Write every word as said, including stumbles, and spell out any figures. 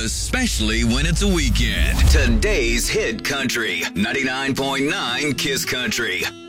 especially when it's a weekend. Today's Hit Country, ninety-nine point nine Kiss Country.